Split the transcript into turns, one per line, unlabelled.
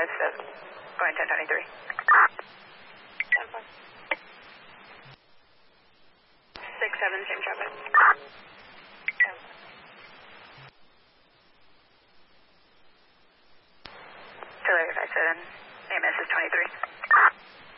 7, going 1023. 6-7, same traffic. Tulare 57, AMS is 23.